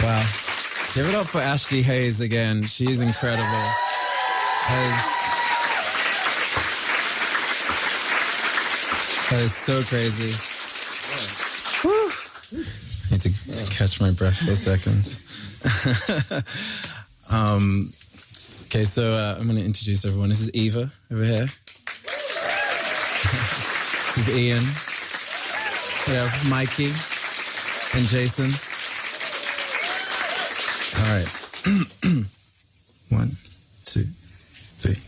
Wow. Give it up for Ashley Hayes again. She's incredible. That is so crazy. Woo. I need to catch my breath for a second. Okay, so I'm going to introduce everyone. This is Eva over here. This is Ian. We have Mikey and Jason. All right. 1, 2, 3.